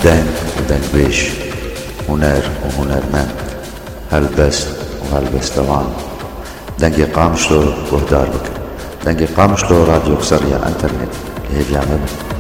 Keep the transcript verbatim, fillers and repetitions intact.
دنگ ودنگ بيش، هنر وهنرمند، هلبست وهلبستوان. دنگ قامشلو وهدار بك، دنگ قامشلو راديو كسرية انترنت هي بيعمل